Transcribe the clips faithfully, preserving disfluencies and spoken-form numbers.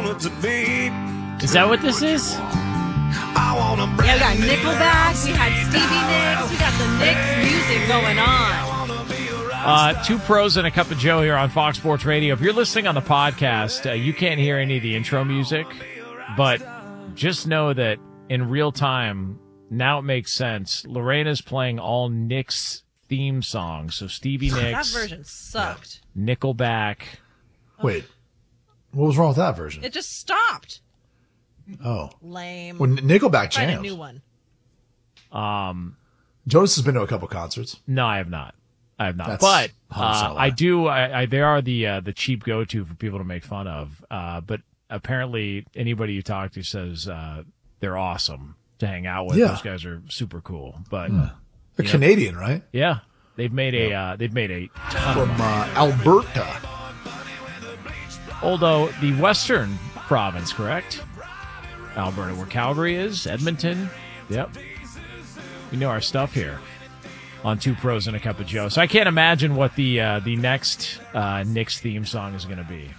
Is that what this is? Yeah, we got Nickelback, we had Stevie Nicks, we got the Nicks music going on. Uh, two pros and a cup of Joe here on Fox Sports Radio. If you're listening on the podcast, uh, you can't hear any of the intro music, but just know that in real time, now it makes sense. Lorena's playing all Nicks theme songs. So Stevie Nicks. That version sucked. Nickelback. Wait, what was wrong with that version? It just stopped. Oh. Lame. Well, Nickelback Find a jams. new one. Um, Jonas has been to a couple concerts. no, I have not. I have not. That's but one hundred percent uh, lie. I do. I, I they are the uh, the cheap go to for people to make fun of. Uh, but apparently, anybody you talk to says uh, they're awesome to hang out with. Yeah. Those guys are super cool. But They're you know, Canadian, right? yeah, they've made a uh, they've made a ton of From uh, Alberta. although the western province, correct? Alberta, where Calgary is, Edmonton. Yep, we know our stuff here on Two Pros and a Cup of Joe. So I can't imagine what the uh, the next uh, Knicks theme song is going to be.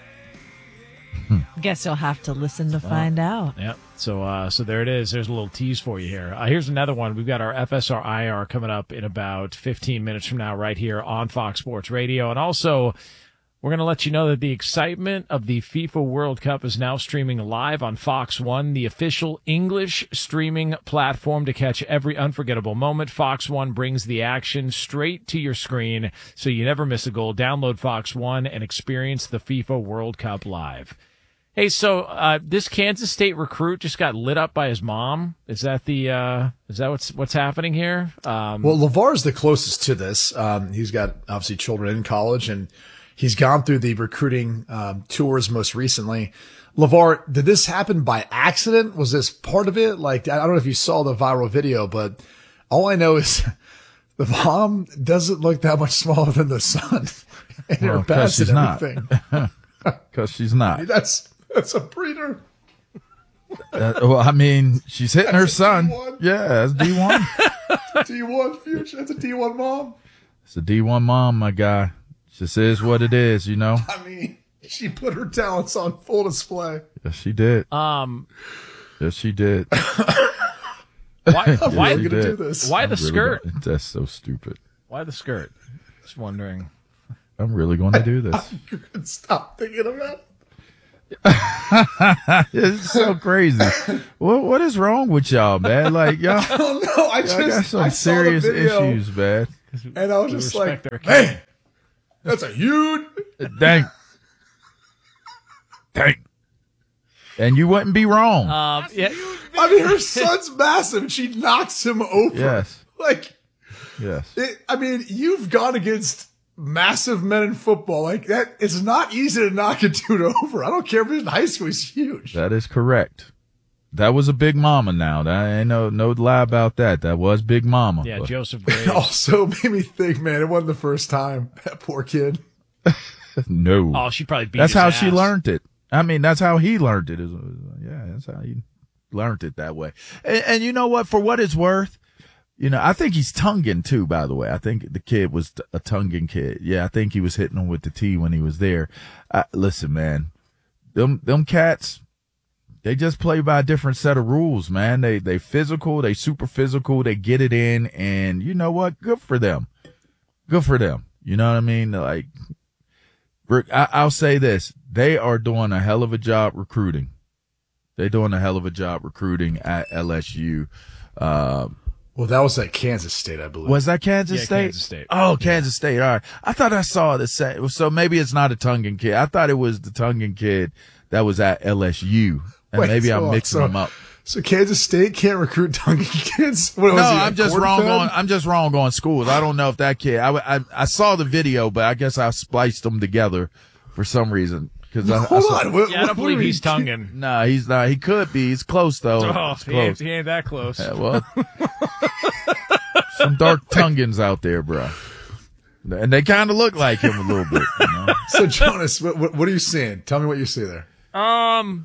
Guess you'll have to listen to find out. Yep. So uh, so there it is. There's a little tease for you here. Uh, here's another one. We've got our F S R I R coming up in about fifteen minutes from now, right here on Fox Sports Radio, and also. We're going to let you know that the excitement of the FIFA World Cup is now streaming live on Fox One, the official English streaming platform to catch every unforgettable moment. Fox One brings the action straight to your screen so you never miss a goal. Download Fox One and experience the FIFA World Cup live. Hey, so uh, this Kansas State recruit just got lit up by his mom. Is that the uh, is that what's what's happening here? Um, Well, LeVar's the closest to this. Um, he's got obviously children in college, and he's gone through the recruiting um, tours most recently. LeVar, did this happen by accident? Was this part of it? Like, I don't know if you saw the viral video, but all I know is the mom doesn't look that much smaller than the son in Well, her 'cause past she's and not. everything. Because she's not. That's that's a breeder. Uh, well, I mean, she's hitting her That's a son. D one. Yeah, that's D one. D one future. That's a D one mom. It's a D one mom, my guy. Just is what it is, you know. I mean, she put her talents on full display. Yes, she did. um, Yes, she did. why I'm why, really she gonna did. do this. why the I'm really skirt? gonna- that's so stupid. Why the skirt? Just wondering. I'm really going to do this. Stop thinking about it. It's so crazy. What What is wrong with y'all, man? Like, y'all, I don't know. I y'all got just some I saw the serious video, issues, man. and I was We just respect like, our man, that's a huge. Dang. Dang. And you wouldn't be wrong. Um, yeah, I mean, her son's massive, and she knocks him over. Yes. Like, Yes. it, I mean, you've gone against massive men in football. Like that, it's not easy to knock a dude over. I don't care if he's in high school; he's huge. That is correct. That was a big mama now. That ain't no, no lie about that. That was big mama. yeah. But Joseph Graves. It also made me think, man, it wasn't the first time. That poor kid. no. Oh, she probably beat. That's his how ass. she learned it. I mean, that's how he learned it. Is yeah, that's how he learned it that way. And, and you know what? For what it's worth, you know, I think he's Tongan too. By the way, I think the kid was a Tongan kid. Yeah, I think he was hitting him with the T when he was there. I, listen, man, them them cats, they just play by a different set of rules, man. They they physical, they super physical, they get it in, and you know what? Good for them. Good for them. You know what I mean? Like, Rick, I, I'll say this. They are doing a hell of a job recruiting. They're doing a hell of a job recruiting at L S U. Uh, Well, that was at Kansas State, I believe. was that Kansas Yeah, State? Kansas State. Oh, Kansas State. All right. I thought I saw the same. So maybe it's not a Tongan kid. I thought it was the Tongan kid that was at L S U. And Wait, maybe so- I'm mixing so- them up. So Kansas State can't recruit Tongan kids? What, No, was he, a I'm just corn wrong fed? on. I'm just wrong on schools. I don't know if that kid. I, I, I saw the video, but I guess I spliced them together for some reason. Because I, I Hold saw, on. What, Yeah, I don't what believe are he's we- Tongan. No, he's not. He could be. He's close though. Oh, He's he ain't, close. he ain't that close. Yeah, well, some dark Tongans out there, bro. And they kind of look like him a little bit. You know? So, Jonas, what, what, what are you seeing? Tell me what you see there. Um,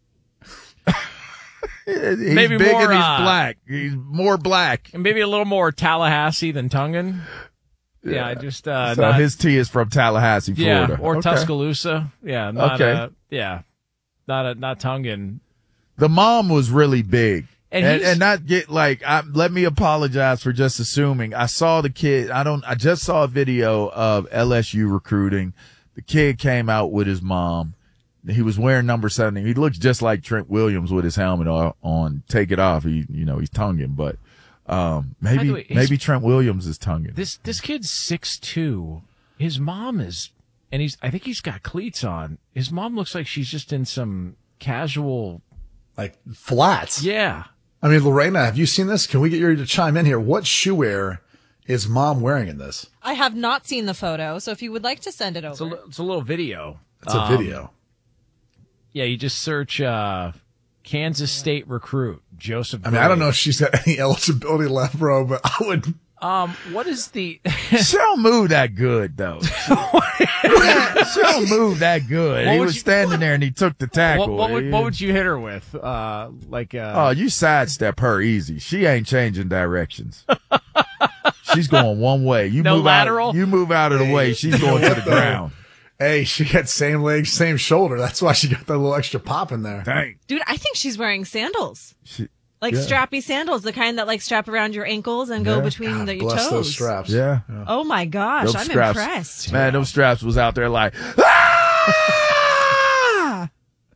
He's Maybe big more, and he's uh, black. He's more black. and maybe a little more Tallahassee than Tongan. Yeah, I just uh, So not, his T is from Tallahassee, Florida. yeah, or Okay. Tuscaloosa. Yeah, not, Okay. uh, yeah. not a, not Tongan. The mom was really big. And And, he's- and not get like, I, let me apologize for just assuming. I saw the kid. I don't, I just saw a video of L S U recruiting. The kid came out with his mom. He was wearing number seventeen. He looks just like Trent Williams with his helmet on. on. Take it off. He, you know, he's Tongan, but, um, By maybe, the way, his- maybe Trent Williams is Tongan. This this kid's six two. His mom is, and he's. I think he's got cleats on. His mom looks like she's just in some casual. Like flats. Yeah. I mean, Lorena, have you seen this? Can we get you to chime in here? What shoe wear is mom wearing in this? I have not seen the photo, so if you would like to send it It's a, over. li- it's a little video. It's a Um, video. Yeah, you just search uh, Kansas State recruit Joseph. I mean, I don't Gray. know if she's got any eligibility left, bro, but I would. Um, what is the? She don't move that good though. She don't move that good. What He would was you- standing there and he took the tackle. what, what would what would you hit her with? Uh, like uh, Oh, you sidestep her easy. She ain't changing directions. She's going one way. You No move lateral? out. You move out of the way. She's going to the ground. Hey, she got same leg, same shoulder. That's why she got that little extra pop in there. Dang. Dude, I think she's wearing sandals. She, Like Yeah. strappy sandals, the kind that like strap around your ankles and go Yeah. between God the, your bless toes. those straps. yeah. Oh my gosh, Those I'm straps. impressed. Man, those straps was out there like, ah!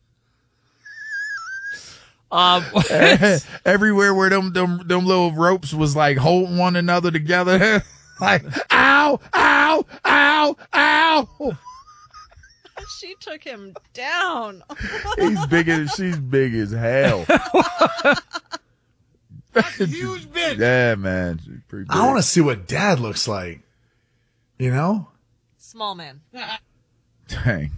um, Everywhere where them, them, them little ropes was like holding one another together. Like, ow, ow, ow, ow. She took him down. He's big as, she's big as hell. huge bitch. Yeah, man. She's pretty big. I want to see what dad looks like. You know? Small man. Dang.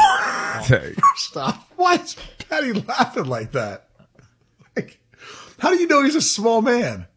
Dang. Stop. Why is Patty laughing like that? Like, how do you know he's a small man?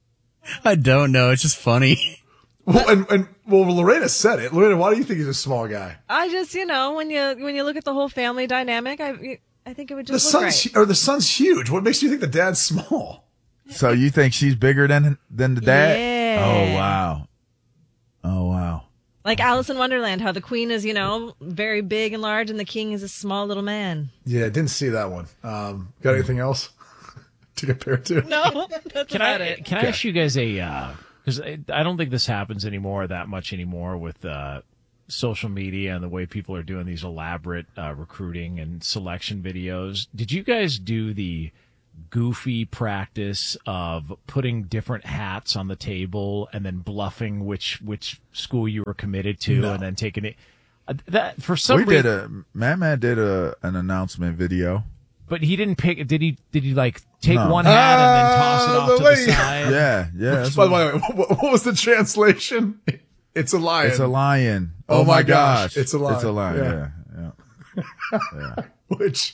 I don't know. It's just funny. Well, and, and well, Lorena said it. Lorena, why do you think he's a small guy? I just, you know, when you when you look at the whole family dynamic, I I think it would The just look son's right. or the son's huge. What makes you think the dad's small? So you think she's bigger than than the dad? Yeah. Oh wow. Oh wow. Like Alice in Wonderland, how the queen is, you know, very big and large, and the king is a small little man. Yeah, didn't see that one. Um, got anything else to compare to? No, that's Can about I it. can I ask you guys a because I, I don't think this happens anymore that much anymore with uh, social media and the way people are doing these elaborate uh, recruiting and selection videos. Did you guys do the goofy practice of putting different hats on the table and then bluffing which which school you were committed to No. and then taking it? Uh, that for some We did reason, a Man Man did a an announcement video. but he didn't pick. Did he? Did he like take No. one hat and then toss it Ah, off the to way- the side? Yeah, yeah. that's By the what- way, what, what was the translation? It's a lion. it's a lion. Oh Oh, my my gosh, gosh. it's a lion. It's a lion. Yeah. Yeah. Yeah. Which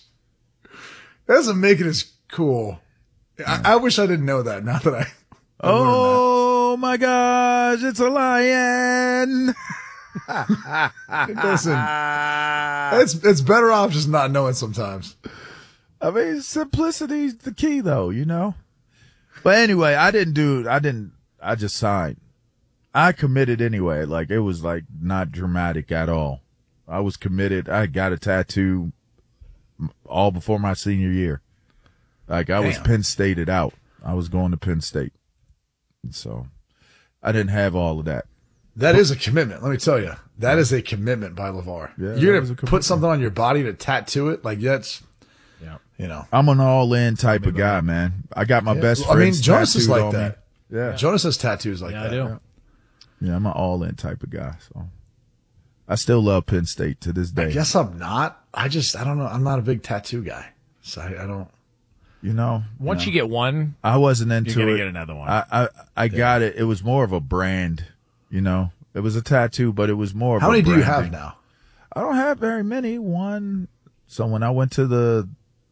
doesn't make it as cool. I, I wish I didn't know that. Now that I, I learned Oh my gosh, it's a lion. that. It doesn't. It's it's better off just not knowing sometimes. I mean, simplicity's the key though, you know? But anyway, I didn't do, I didn't, I just signed. I committed anyway. Like it was like not dramatic at all. I was committed. I got a tattoo all before my senior year. Like I was Damn. Penn Stated out. I was going to Penn State. And so I didn't have all of that. That is a commitment. Let me tell you, that is a commitment by LeVar. Yeah, You're that was gonna a put commitment. something on your body to tattoo it. Like that's, Yeah. you know. I'm an all in type of guy, man. I got my best I mean, friends. Jonas is tattooed like on that. Me. Yeah. Jonas has tattoos like Yeah, that. I do. Yeah, I'm an all in type of guy. So I still love Penn State to this I day. guess I'm not. I just, I don't know. I'm not a big tattoo guy. So I, I don't. You know, Once you get one, I wasn't into you're gonna it. get another one. I, I, I got it. It was more of a brand, you know, it was a tattoo, but it was more of How a many do you branding. have now? I don't have very many. One. So when I went to the,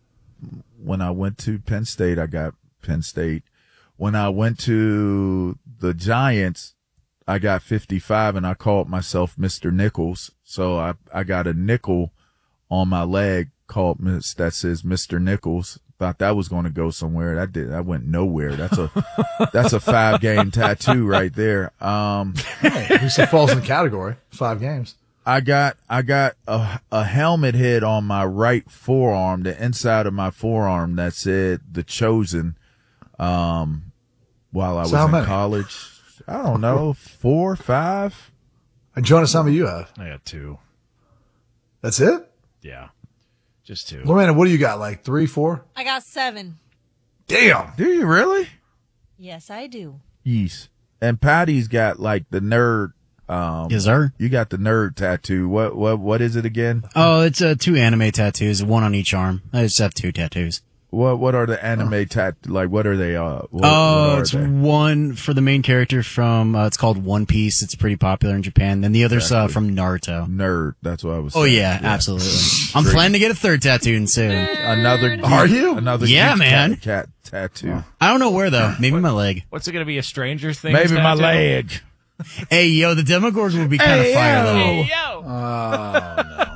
when I went to Penn State, I got Penn State. When I went to the Giants, I got fifty-five and I called myself Mister Nichols. So I, I got a nickel on my leg called Miss that says Mister Nichols. Thought that was going to go somewhere. That did. That went nowhere. That's a, that's a five game tattoo right there. Um, Hey, at least it falls in the category. Five games. I got I got a, a helmet head on my right forearm, the inside of my forearm that said The Chosen. Um, while I So was how in many? college, I don't know, four, five. And Jonas, how many you have? I got two. That's it? Yeah, just two. Lorena, what do you got? Like three, four? I got seven. Damn. Do you really? Yes, I do. Yes. And Patty's got like the nerd. Um, Yes, sir. You got the nerd tattoo. What what what is it again? Oh, it's uh, two anime tattoos, one on each arm. I just have two tattoos. What what are the anime tat? Like what are they? Uh, what, Oh, what are it's they? one for the main character from, uh, it's called One Piece. It's pretty popular in Japan. Then the other's uh, Exactly. from Naruto. Nerd. That's what I was. Oh, saying. yeah, absolutely. I'm planning to get a third tattoo soon. Another. Geek, Are you? Another. Yeah, geek man. Cat, cat tattoo. I don't know where, though. Maybe my leg. What's it going to be? A Stranger Things? Maybe my tattoo? leg. Hey, yo, the Demogorgon would be kind of Hey, fire, yo. though. Hey, yo. Oh, no.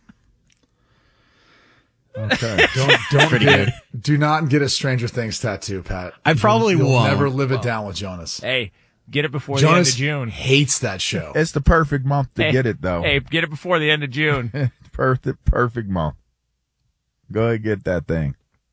Okay. Don't, don't Pretty get, good. do not get a Stranger Things tattoo, Pat. I probably You'll won't. never live it down with Jonas. Hey, get it before Jonas the end of June. hates that show. It's the perfect month to Hey, get it though. Hey, get it before the end of June. perfect perfect month. Go ahead and get that thing.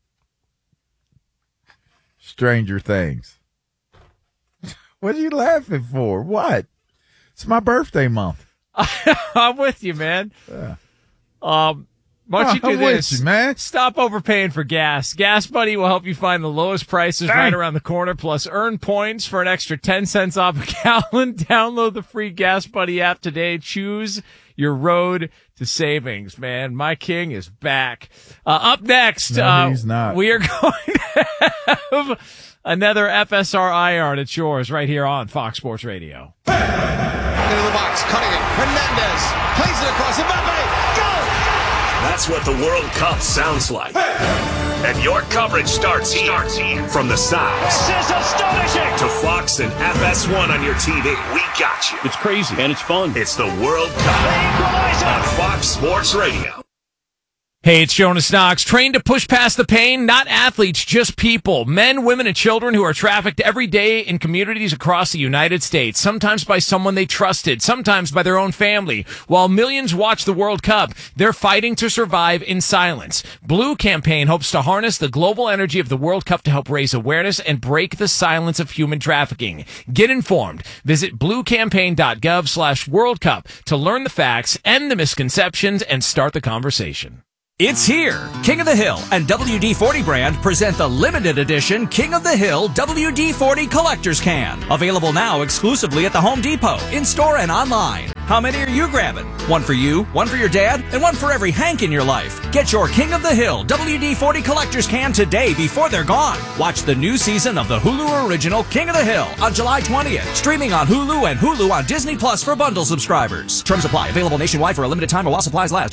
Stranger Things. What are you laughing for? What? It's my birthday month. I'm with you, man. Um, why don't you do I'm with this? you, man. Stop overpaying for gas. Gas Buddy will help you find the lowest prices Dang. right around the corner, plus earn points for an extra ten cents off a gallon. Download the free Gas Buddy app today. Choose your road to savings, man. My king is back. Uh, up next, No, uh, he's not. we are going to have another F S R iron. It's yours right here on Fox Sports Radio. Into the box, cutting it. Hernandez plays it across Mbappe. Go! That's what the World Cup sounds like. And your coverage starts here. Starts here. From the sides This is astonishing! to Fox and F S one on your T V. We got you. It's crazy and it's fun. It's the World Cup Equalizer! on Fox Sports Radio. Hey, it's Jonas Knox. Trained to push past the pain, not athletes, just people. Men, women, and children who are trafficked every day in communities across the United States, sometimes by someone they trusted, sometimes by their own family. While millions watch the World Cup, they're fighting to survive in silence. Blue Campaign hopes to harness the global energy of the World Cup to help raise awareness and break the silence of human trafficking. Get informed. Visit bluecampaign.gov slash World Cup to learn the facts, end the misconceptions, and start the conversation. It's here. King of the Hill and W D forty brand present the limited edition King of the Hill W D forty Collector's Can. Available now exclusively at the Home Depot, in-store and online. How many are you grabbing? One for you, one for your dad, and one for every Hank in your life. Get your King of the Hill W D forty Collector's Can today before they're gone. Watch the new season of the Hulu original King of the Hill on July twentieth. Streaming on Hulu and Hulu on Disney Plus for bundle subscribers. Terms apply. Available nationwide for a limited time or while supplies last.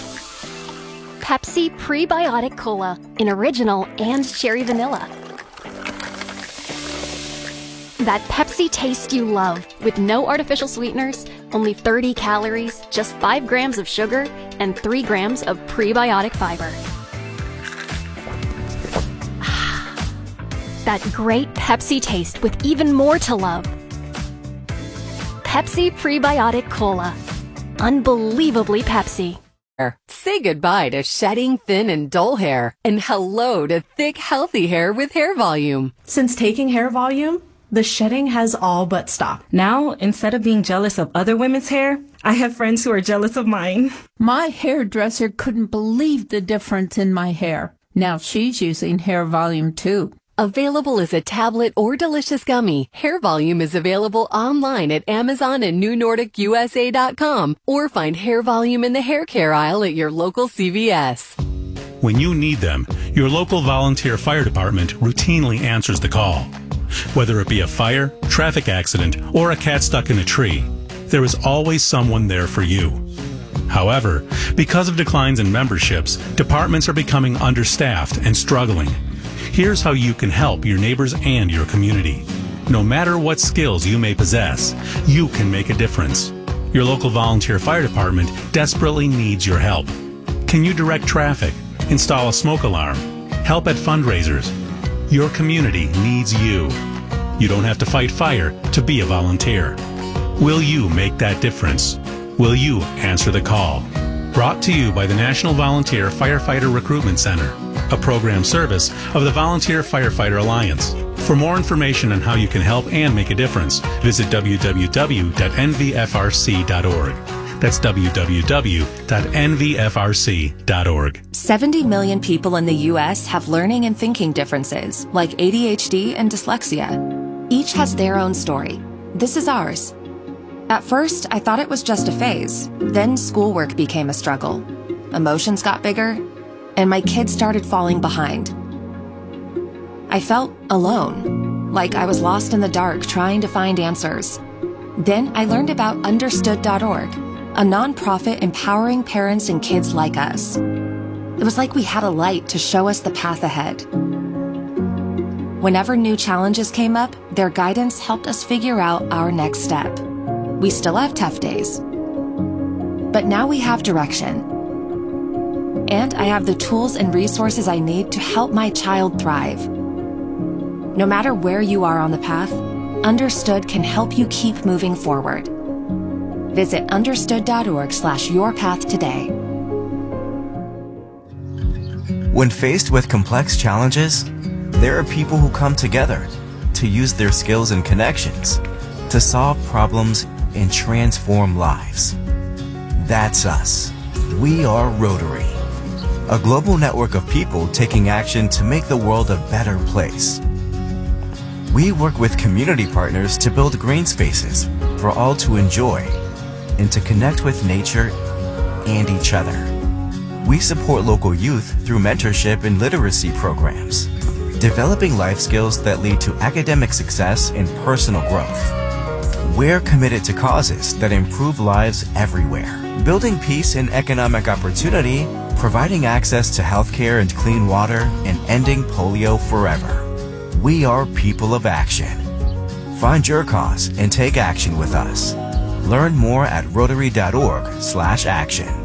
Pepsi Prebiotic Cola in original and cherry vanilla. That Pepsi taste you love with no artificial sweeteners, only thirty calories, just five grams of sugar, and three grams of prebiotic fiber. That great Pepsi taste with even more to love. Pepsi Prebiotic Cola. Unbelievably Pepsi. Say goodbye to shedding thin and dull hair and hello to thick, healthy hair with Hair Volume. Since taking Hair Volume, the shedding has all but stopped. Now, instead of being jealous of other women's hair, I have friends who are jealous of mine. My hairdresser couldn't believe the difference in my hair. Now she's using Hair Volume too. Available as a tablet or delicious gummy, Hair Volume is available online at Amazon and New Nordic U S A dot com or find Hair Volume in the hair care aisle at your local C V S. When you need them, your local volunteer fire department routinely answers the call. Whether it be a fire, traffic accident, or a cat stuck in a tree, there is always someone there for you. However, because of declines in memberships, departments are becoming understaffed and struggling. Here's how you can help your neighbors and your community. No matter what skills you may possess, you can make a difference. Your local volunteer fire department desperately needs your help. Can you direct traffic, install a smoke alarm, help at fundraisers? Your community needs you. You don't have to fight fire to be a volunteer. Will you make that difference? Will you answer the call? Brought to you by the National Volunteer Firefighter Recruitment Center, a program service of the Volunteer Firefighter Alliance. For more information on how you can help and make a difference, visit w w w dot n v f r c dot org. That's w w w dot n v f r c dot org. seventy million people in the U S have learning and thinking differences, like A D H D and dyslexia. Each has their own story. This is ours. At first, I thought it was just a phase. Then schoolwork became a struggle. Emotions got bigger, and my kids started falling behind. I felt alone, like I was lost in the dark trying to find answers. Then I learned about understood dot org, a nonprofit empowering parents and kids like us. It was like we had a light to show us the path ahead. Whenever new challenges came up, their guidance helped us figure out our next step. We still have tough days, but now we have direction. And I have the tools and resources I need to help my child thrive. No matter where you are on the path, Understood can help you keep moving forward. Visit understood dot org slash your path today. When faced with complex challenges, there are people who come together to use their skills and connections to solve problems and transform lives. That's us. We are Rotary, a global network of people taking action to make the world a better place. We work with community partners to build green spaces for all to enjoy and to connect with nature and each other. We support local youth through mentorship and literacy programs, developing life skills that lead to academic success and personal growth. We're committed to causes that improve lives everywhere, building peace and economic opportunity, providing access to healthcare and clean water, and ending polio forever. We are people of action. Find your cause and take action with us. Learn more at rotary dot org slash action.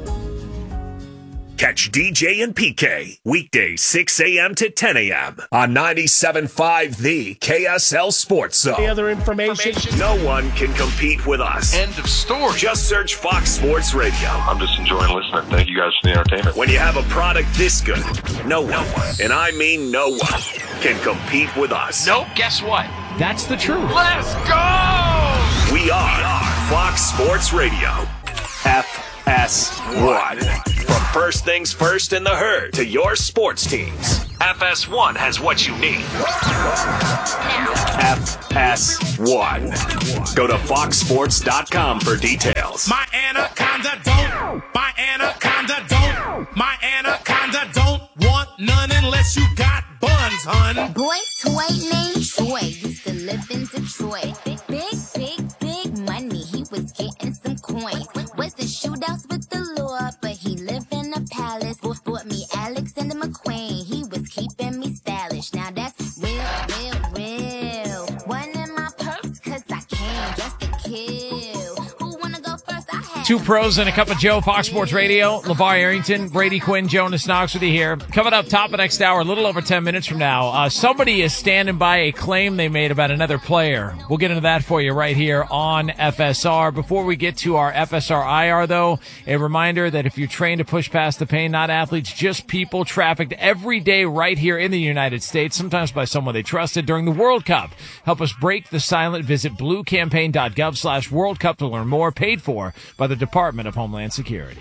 Catch D J and P K weekdays six a.m. to ten a.m. on ninety-seven point five The K S L Sports Zone. Any other information? No one can compete with us. End of story. Just search Fox Sports Radio. I'm just enjoying listening. Thank you guys for the entertainment. When you have a product this good, no one, and I mean no one, can compete with us. Nope, guess what? That's the truth. Let's go! We are Fox Sports Radio. F S one. From first things first in the herd to your sports teams, F S one has what you need. F S one. Go to fox sports dot com for details. My anaconda don't. My anaconda don't. My anaconda don't want none unless you got buns, hun. Boy toy named Troy used to live in Detroit. Big, big, big money. He was getting some coins. Was the shootouts with the law, but he lived in a palace. Bought me Alexander McQueen. He was keeping me stylish. Now that's real, real, real. One in my purse, cause I came just to kill. Who wanna go first? I had Two pros and a cup of Joe, Fox Sports Radio. LeVar Arrington, Brady Quinn, Jonas Knox with you here. Coming up top of next hour, a little over ten minutes from now, uh, somebody is standing by a claim they made about another player. We'll get into that for you right here on F S R. Before we get to our F S R I R, though, a reminder that if you're trained to push past the pain, not athletes, just people trafficked every day right here in the United States, sometimes by someone they trusted during the World Cup. Help us break the silent. Visit blue campaign dot gov slash World Cup to learn more. Paid for by the Department of Homeland Security.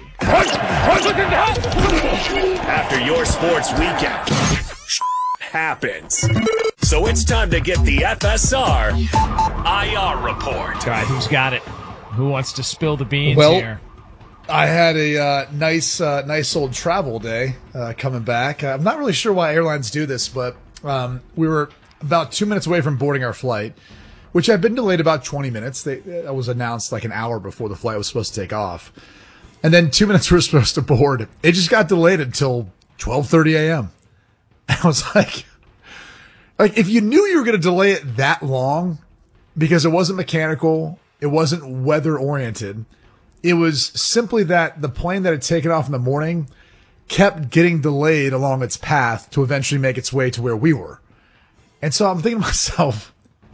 After your sports weekend, happens. So it's time to get the F S R I R report. All right, who's got it? Who wants to spill the beans well, here? I had a uh, nice, uh, nice old travel day uh, coming back. I'm not really sure why airlines do this, but um, we were about two minutes away from boarding our flight, which had been delayed about twenty minutes. They, it was announced like an hour before the flight was supposed to take off. And then two minutes we were supposed to board. It just got delayed until twelve thirty a.m. I was like, like if you knew you were going to delay it that long because it wasn't mechanical, it wasn't weather oriented, it was simply that the plane that had taken off in the morning kept getting delayed along its path to eventually make its way to where we were. And so I'm thinking to myself,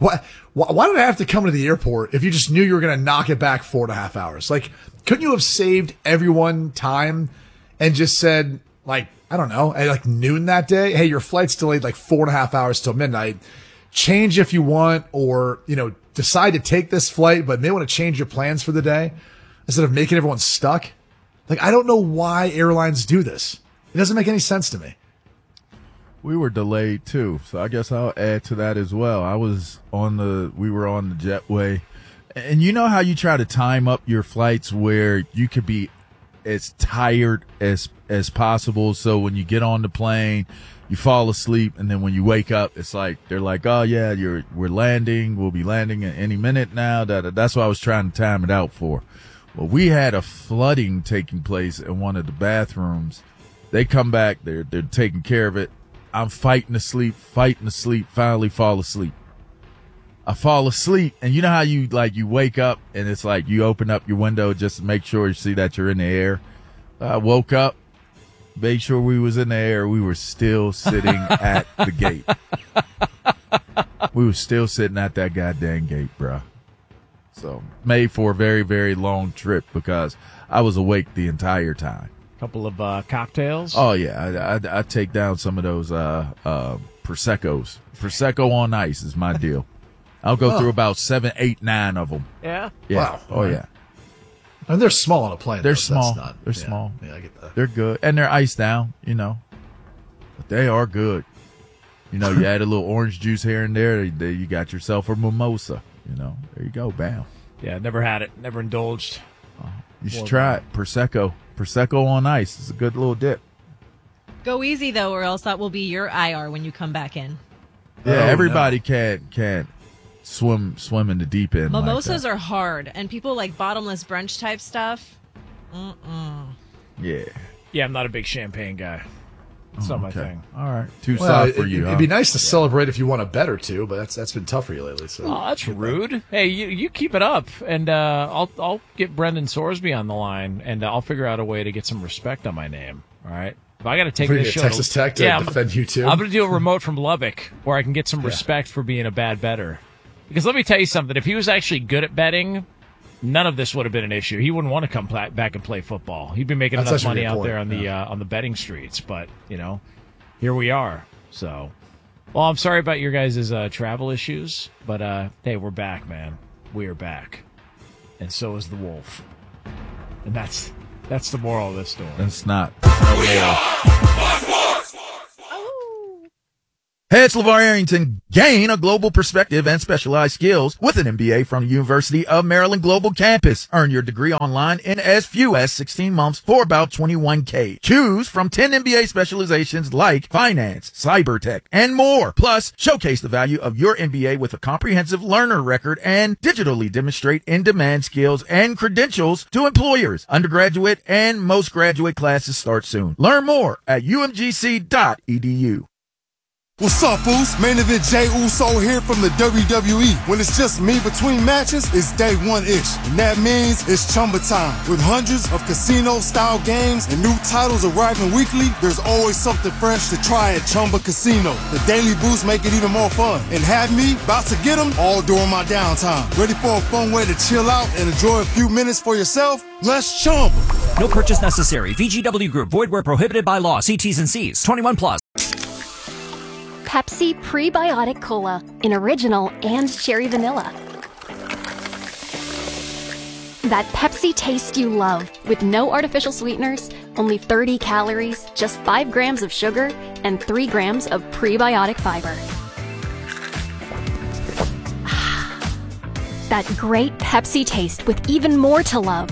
Why, why, why did I have to come to the airport if you just knew you were going to knock it back four and a half hours? Like, couldn't you have saved everyone time and just said, like, I don't know, at like noon that day, hey, your flight's delayed like four and a half hours till midnight. Change if you want, or, you know, decide to take this flight, but may want to change your plans for the day instead of making everyone stuck. Like, I don't know why airlines do this. It doesn't make any sense to me. We were delayed too, so I guess I'll add to that as well. I was on the, we were on the jetway, and you know how you try to time up your flights where you could be as tired as as possible. So when you get on the plane, you fall asleep, and then when you wake up, it's like they're like, "Oh yeah, you're we're landing. We'll be landing at any minute now." That that's what I was trying to time it out for. Well, we had a flooding taking place in one of the bathrooms. They come back, they're they're taking care of it. I'm fighting to sleep, fighting to sleep, finally fall asleep. I fall asleep, and you know how you, like, you wake up, and it's like you open up your window just to make sure you see that you're in the air. I woke up, made sure we was in the air. We were still sitting at the gate. We were still sitting at that goddamn gate, bro. So, made for a very, very long trip because I was awake the entire time. Couple of uh, cocktails. Oh yeah, I, I, I take down some of those uh, uh, Prosecco's. Prosecco on ice is my deal. I'll go oh. through about seven, eight, nine of them. Yeah. Yeah. Wow. Oh yeah. And they're small on a plane. They're though, small. So not, they're yeah, small. Yeah, I get that. They're good, and they're iced down. You know, but they are good. You know, you add a little orange juice here and there. There you got yourself a mimosa. You know, there you go. Bam. Yeah, never had it. Never indulged. Uh, you should try it. Prosecco. Prosecco on ice. It's a good little dip. Go easy, though, or else that will be your I R when you come back in. Yeah, oh, everybody no. can't, can't swim swim in the deep end. Mimosas like are hard, and people like bottomless brunch type stuff. Mm-mm. Yeah. Yeah, I'm not a big champagne guy. It's oh, not my okay. thing. All right. Too well, soft it, for you, It'd huh? be nice to yeah. celebrate if you want a bet or two, but that's that's been tough for you lately. So. Oh, that's rude. Hey, you you keep it up, and uh, I'll I'll get Brendan Sorsby on the line, and uh, I'll figure out a way to get some respect on my name. All right. If I got to take Bring this a show, Texas to, Tech to yeah, defend I'm, you too. I'm going to do a remote from Lubbock where I can get some yeah. respect for being a bad bettor. Because let me tell you something: if he was actually good at betting, none of this would have been an issue. He wouldn't want to come back and play football. He'd be making That's enough money out point. there on the yeah. uh, on the betting streets. But you know, here we are. So, well, I'm sorry about your guys' uh, travel issues, but uh, hey, we're back, man. We are back, and so is the wolf. And that's that's the moral of this story. That's not. Hey, it's LeVar Arrington. Gain a global perspective and specialized skills with an M B A from the University of Maryland Global Campus. Earn your degree online in as few as sixteen months for about twenty-one K. Choose from ten M B A specializations like finance, cyber tech, and more. Plus, showcase the value of your M B A with a comprehensive learner record and digitally demonstrate in-demand skills and credentials to employers. Undergraduate and most graduate classes start soon. Learn more at U M G C dot E D U. What's up, Foos? Main event Jay Uso here from the W W E. When it's just me between matches, it's day one-ish. And that means it's Chumba time. With hundreds of casino-style games and new titles arriving weekly, there's always something fresh to try at Chumba Casino. The daily boosts make it even more fun. And have me about to get them all during my downtime. Ready for a fun way to chill out and enjoy a few minutes for yourself? Let's Chumba. No purchase necessary. V G W Group. Void where prohibited by law. See T's and C's. twenty-one plus. Pepsi Prebiotic Cola in original and cherry vanilla. That Pepsi taste you love with no artificial sweeteners, only thirty calories, just five grams of sugar, and three grams of prebiotic fiber. That great Pepsi taste with even more to love.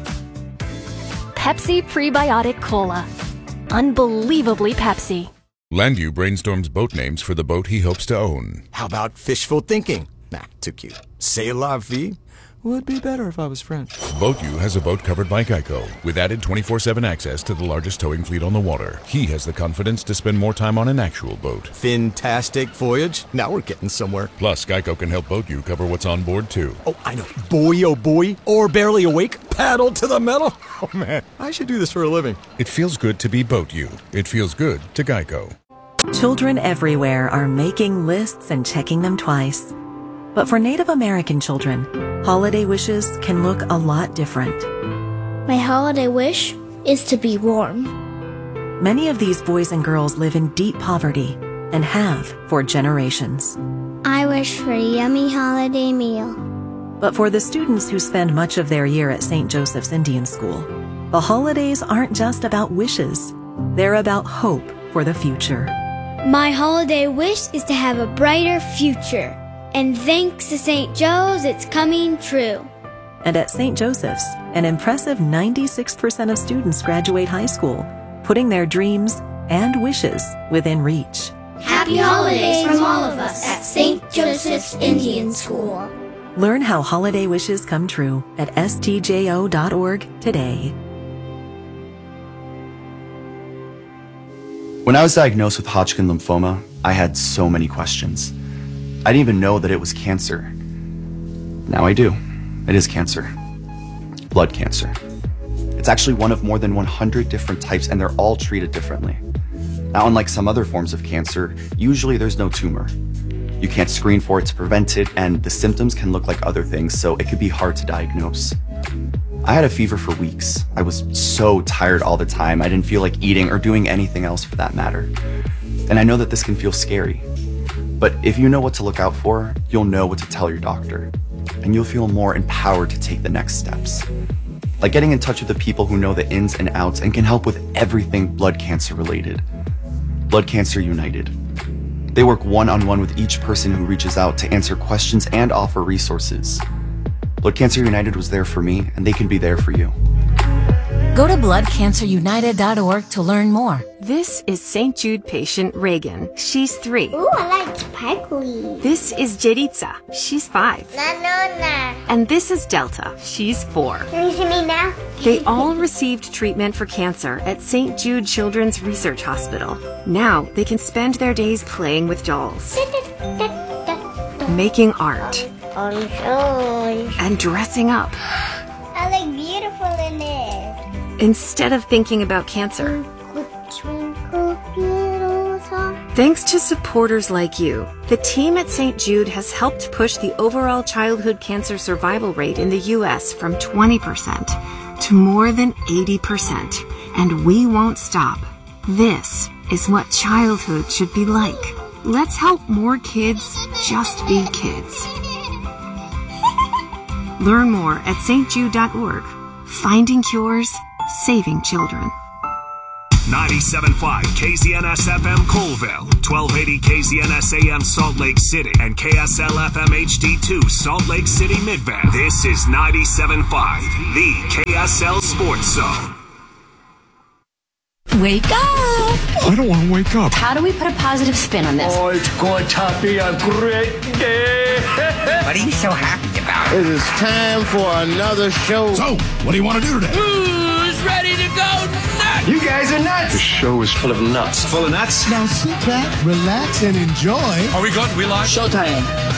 Pepsi Prebiotic Cola. Unbelievably Pepsi. Landview brainstorms boat names for the boat he hopes to own. How about fishful thinking? Nah, too cute. C'est la vie? Would be better if I was French. BoatU has a boat covered by Geico, with added twenty-four seven access to the largest towing fleet on the water. He has the confidence to spend more time on an actual boat. Fantastic voyage. Now we're getting somewhere. Plus, Geico can help BoatU cover what's on board, too. Oh, I know. Boy, oh boy. Or barely awake. Paddle to the metal. Oh, man. I should do this for a living. It feels good to be BoatU. It feels good to Geico. Children everywhere are making lists and checking them twice. But for Native American children, holiday wishes can look a lot different. My holiday wish is to be warm. Many of these boys and girls live in deep poverty and have for generations. I wish for a yummy holiday meal. But for the students who spend much of their year at Saint Joseph's Indian School, the holidays aren't just about wishes. They're about hope for the future. My holiday wish is to have a brighter future. And thanks to Saint Joe's, it's coming true. And at Saint Joseph's, an impressive ninety-six percent of students graduate high school, putting their dreams and wishes within reach. Happy holidays from all of us at Saint Joseph's Indian School. Learn how holiday wishes come true at S T J O dot org today. When I was diagnosed with Hodgkin lymphoma, I had so many questions. I didn't even know that it was cancer. Now I do. It is cancer. Blood cancer. It's actually one of more than one hundred different types, and they're all treated differently. Now, unlike some other forms of cancer, usually there's no tumor. You can't screen for it to prevent it, and the symptoms can look like other things, so it could be hard to diagnose. I had a fever for weeks. I was so tired all the time. I didn't feel like eating or doing anything else for that matter. And I know that this can feel scary. But if you know what to look out for, you'll know what to tell your doctor. And you'll feel more empowered to take the next steps. Like getting in touch with the people who know the ins and outs and can help with everything blood cancer related. Blood Cancer United. They work one-on-one with each person who reaches out to answer questions and offer resources. Blood Cancer United was there for me, and they can be there for you. Go to blood cancer united dot org to learn more. This is Saint Jude patient Reagan. She's three. Ooh, I like sparkly. This is Jeritza. She's five. Na, na, na. And this is Delta. She's four. Can you see me now? They all received treatment for cancer at Saint Jude Children's Research Hospital. Now they can spend their days playing with dolls, making art, and dressing up. I look beautiful in it. Instead of thinking about cancer. Thanks to supporters like you, the team at Saint Jude has helped push the overall childhood cancer survival rate in the U S from twenty percent to more than eighty percent. And we won't stop. This is what childhood should be like. Let's help more kids just be kids. Learn more at S T Jude dot org. Finding cures, saving children. ninety-seven point five K Z N S F M Colville, twelve eighty K Z N S A M Salt Lake City, and K S L F M H D two Salt Lake City Midvale. This is ninety-seven point five, the K S L Sports Zone. Wake up! I don't want to wake up. How do we put a positive spin on this? Oh, it's going to be a great day. What are you so happy about? It is time for another show. So, what do you want to do today? Who's ready to go nuts? You guys are nuts. The show is full of nuts. Full of nuts? Now sit back, relax, and enjoy. Are we good? We live? Showtime.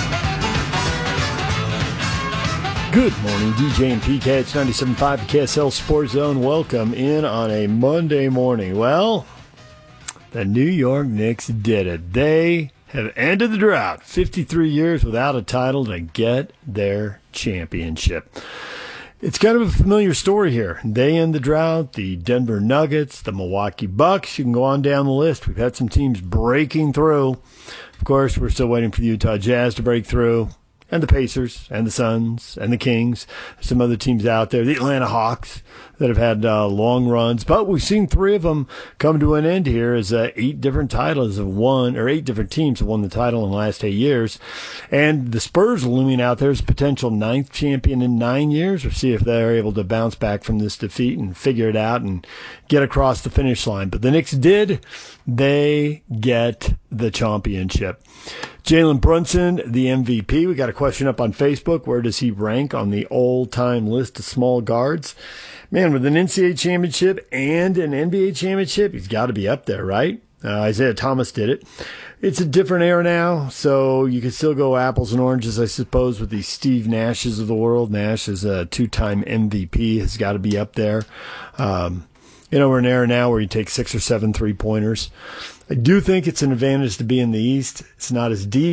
Good morning, D J and P K. It's ninety-seven point five, the K S L Sports Zone. Welcome in on a Monday morning. Well, the New York Knicks did it. They have ended the drought. fifty-three years without a title to get their championship. It's kind of a familiar story here. They end the drought, the Denver Nuggets, the Milwaukee Bucks. You can go on down the list. We've had some teams breaking through. Of course, we're still waiting for the Utah Jazz to break through. And the Pacers, and the Suns, and the Kings, some other teams out there, the Atlanta Hawks that have had uh, long runs. But we've seen three of them come to an end here as uh, eight different titles have won, or eight different teams have won the title in the last eight years. And the Spurs looming out there as potential ninth champion in nine years. We'll see if they're able to bounce back from this defeat and figure it out and get across the finish line. But the Knicks did. They get the championship. Jalen Brunson, the M V P. We got a question up on Facebook. Where does he rank on the all-time list of small guards? Man, with an N C double A championship and an N B A championship, he's got to be up there, right? Uh, Isaiah Thomas did it. It's a different era now, so you can still go apples and oranges, I suppose, with the Steve Nashes of the world. Nash is a two-time M V P, has got to be up there. Um, you know, we're in an era now where you take six or seven three-pointers. I do think it's an advantage to be in the East. It's not as deep.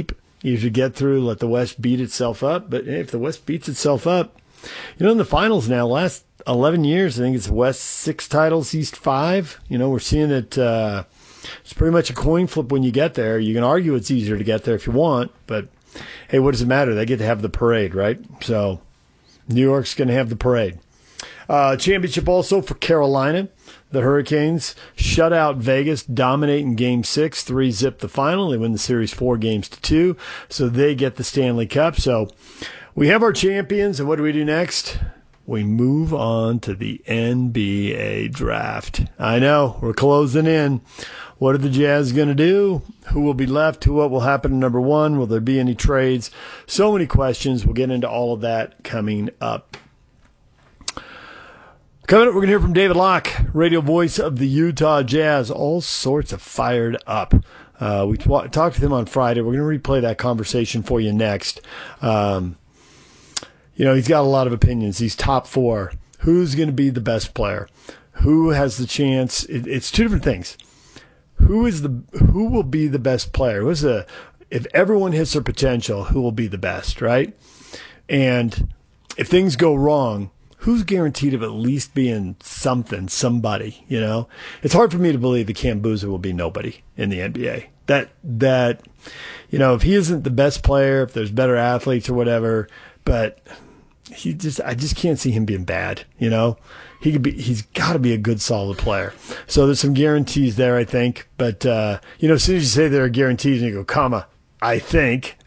Usually get through, let the West beat itself up. But hey, if the West beats itself up, you know, in the finals now, last eleven years, I think it's West six titles, East five. You know, we're seeing it. Uh, it's pretty much a coin flip when you get there. You can argue it's easier to get there if you want, but hey, what does it matter? They get to have the parade, right? So New York's going to have the parade. Uh, championship also for Carolina. The Hurricanes shut out Vegas, dominate in game six, three zip the final. They win the series four games to two, so they get the Stanley Cup. So we have our champions, and what do we do next? We move on to the N B A draft. I know, we're closing in. What are the Jazz going to do? Who will be left? Who, what will happen to number one? Will there be any trades? So many questions. We'll get into all of that coming up. Coming up, we're going to hear from David Locke, radio voice of the Utah Jazz. All sorts of fired up. Uh, we t- talked to him on Friday. We're going to replay that conversation for you next. Um, you know, he's got a lot of opinions. He's top four. Who's going to be the best player? Who has the chance? It, it's two different things. Who is the who will be the best player? Who's the if everyone hits their potential, who will be the best, right? And if things go wrong, who's guaranteed of at least being something, somebody, you know? It's hard for me to believe that Cam Boozer will be nobody in the N B A. That, that, you know, if he isn't the best player, if there's better athletes or whatever, but he just, I just can't see him being bad, you know? He could be, he's got to be a good, solid player. So there's some guarantees there, I think. But, uh, you know, as soon as you say there are guarantees and you go, comma, I think,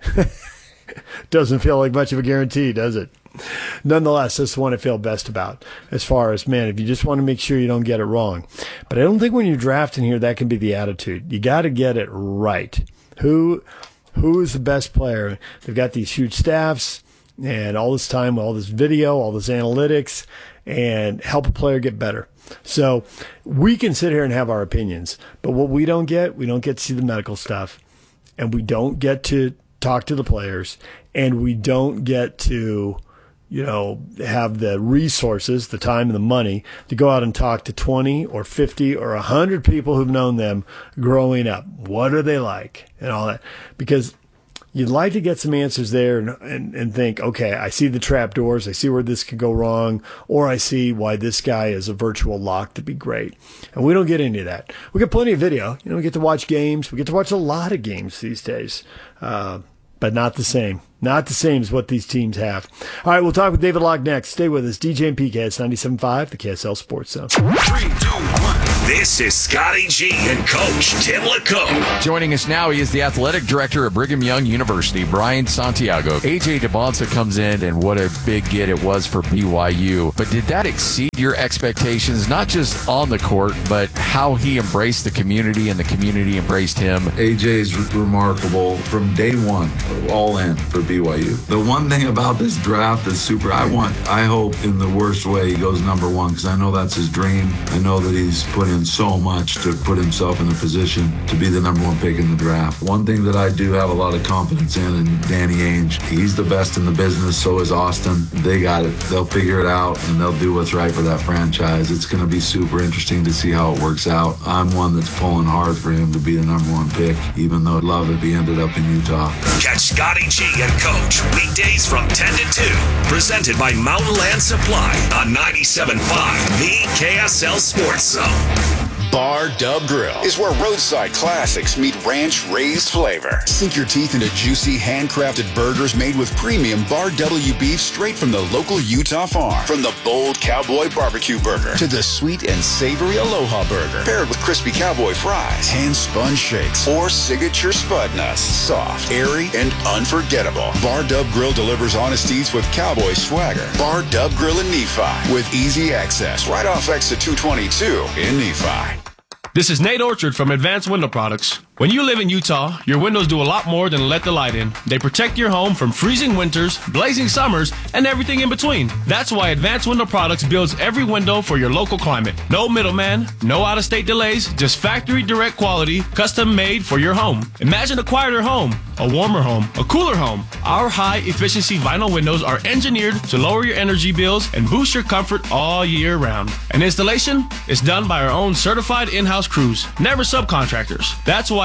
doesn't feel like much of a guarantee, does it? Nonetheless, that's the one I feel best about as far as, man, if you just want to make sure you don't get it wrong. But I don't think when you're drafting here, that can be the attitude. You got to get it right. Who, who is the best player? They've got these huge staffs and all this time, all this video, all this analytics, and help a player get better. So we can sit here and have our opinions, but what we don't get, we don't get to see the medical stuff, and we don't get to talk to the players, and we don't get to, you know, have the resources, the time and the money to go out and talk to twenty or fifty or one hundred people who've known them growing up. What are they like? And all that. Because you'd like to get some answers there and, and, and think, okay, I see the trapdoors. I see where this could go wrong, or I see why this guy is a virtual lock to be great. And we don't get any of that. We get plenty of video. You know, we get to watch games. We get to watch a lot of games these days, uh, but not the same. Not the same as what these teams have. All right, we'll talk with David Locke next. Stay with us. D J and P K, it's ninety-seven point five, the K S L Sports Zone. Three, two, one. This is Scotty G and Coach Tim LaComb. Joining us now, he is the athletic director at Brigham Young University, Brian Santiago. A J Debonsa comes in, and what a big get it was for B Y U. But did that exceed your expectations, not just on the court, but how he embraced the community and the community embraced him? A J is remarkable from day one, all in for B Y U. The one thing about this draft is super, I want, I hope in the worst way he goes number one, because I know that's his dream. I know that he's put in so much to put himself in a position to be the number one pick in the draft. One thing that I do have a lot of confidence in, and Danny Ainge, he's the best in the business, so is Austin. They got it. They'll figure it out, and they'll do what's right for that franchise. It's going to be super interesting to see how it works out. I'm one that's pulling hard for him to be the number one pick, even though I'd love if he ended up in Utah. Catch Scotty G and Coach weekdays from ten to two. Presented by Mountain Land Supply on ninety-seven point five, the K S L Sports Zone. Bar Dub Grill is where roadside classics meet ranch-raised flavor. Sink your teeth into juicy, handcrafted burgers made with premium Bar W beef straight from the local Utah farm. From the bold cowboy barbecue burger to the sweet and savory Aloha burger, paired with crispy cowboy fries, hand-spun shakes, or signature spud nuts. Soft, airy, and unforgettable. Bar Dub Grill delivers honesties with cowboy swagger. Bar Dub Grill in Nephi with easy access right off exit two twenty-two in Nephi. This is Nate Orchard from Advanced Window Products. When you live in Utah, your windows do a lot more than let the light in. They protect your home from freezing winters, blazing summers, and everything in between. That's why Advanced Window Products builds every window for your local climate. No middleman, no out-of-state delays, just factory direct quality, custom made for your home. Imagine a quieter home, a warmer home, a cooler home. Our high-efficiency vinyl windows are engineered to lower your energy bills and boost your comfort all year round. And installation is done by our own certified in-house crews, never subcontractors. That's why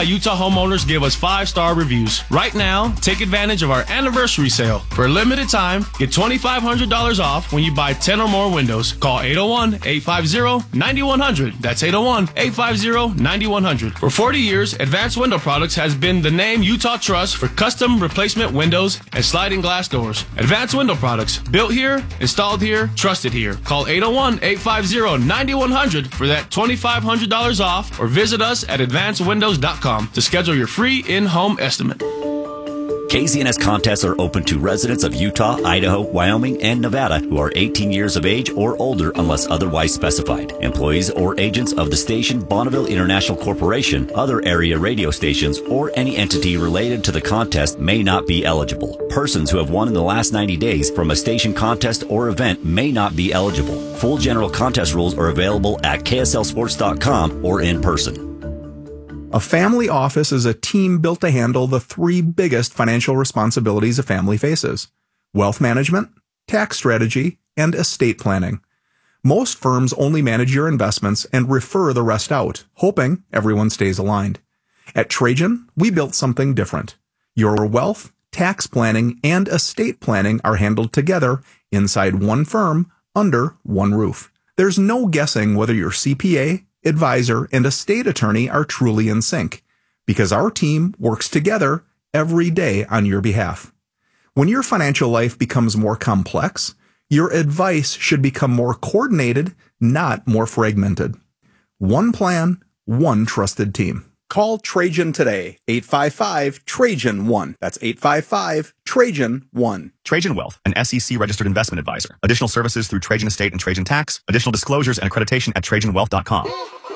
Utah homeowners give us five-star reviews. Right now, take advantage of our anniversary sale. For a limited time, get twenty-five hundred dollars off when you buy ten or more windows. Call eight oh one, eight five zero, nine one zero zero. That's eight oh one, eight five zero, nine one zero zero. For forty years, Advanced Window Products has been the name Utah trusts for custom replacement windows and sliding glass doors. Advanced Window Products, built here, installed here, trusted here. Call eight oh one, eight five zero, nine one zero zero for that twenty-five hundred dollars off, or visit us at advanced windows dot com to schedule your free in-home estimate. K Z N S contests are open to residents of Utah, Idaho, Wyoming, and Nevada who are eighteen years of age or older unless otherwise specified. Employees or agents of the station Bonneville International Corporation, other area radio stations, or any entity related to the contest may not be eligible. Persons who have won in the last ninety days from a station contest or event may not be eligible. Full general contest rules are available at K S L sports dot com or in person. A family office is a team built to handle the three biggest financial responsibilities a family faces: wealth management, tax strategy, and estate planning. Most firms only manage your investments and refer the rest out, hoping everyone stays aligned. At Trajan, we built something different. Your wealth, tax planning, and estate planning are handled together inside one firm under one roof. There's no guessing whether your C P A, advisor, and estate attorney are truly in sync, because our team works together every day on your behalf. When your financial life becomes more complex, your advice should become more coordinated, not more fragmented. One plan, one trusted team. Call Trajan today, eight five five, Trajan one. That's eight five five, Trajan one. Trajan Wealth, an S E C-registered investment advisor. Additional services through Trajan Estate and Trajan Tax. Additional disclosures and accreditation at trajan wealth dot com.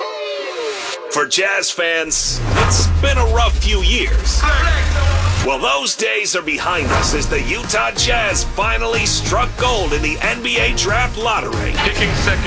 For Jazz fans, it's been a rough few years. Well, those days are behind us as the Utah Jazz finally struck gold in the N B A Draft Lottery. Kicking second